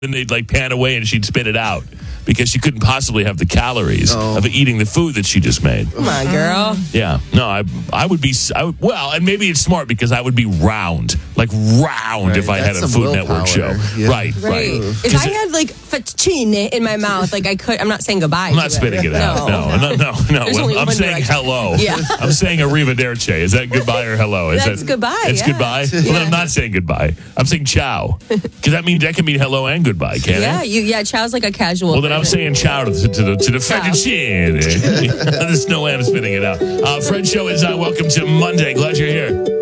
then they'd like pan away and she'd spit it out because she couldn't possibly have the calories of eating the food that she just made. Come on, girl. Yeah. No, I would be, well, and maybe it's smart because I would be round if I had a Food Network show. Yeah. Right. If I had like fettuccine in my mouth, like I'm not saying goodbye. I'm not spitting it out. No. There's only I'm one saying direction. hello. Yeah. I'm saying arrivederci. Is that goodbye or hello? That's goodbye. It's goodbye? Well, then I'm not saying goodbye. I'm saying ciao. Because that can mean hello and goodbye, can't it? Yeah, chow's like a casual. Well, then I'm saying ciao to the fettuccine. There's no way I'm spitting it out. Fred Show is welcome to Monday. Glad you're here.